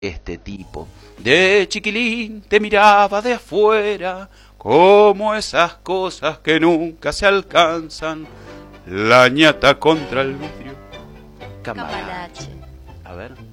este tipo. De chiquilín te miraba de afuera, como esas cosas que nunca se alcanzan. La ñata contra el vidrio. Cambalache. Cambalache. A ver.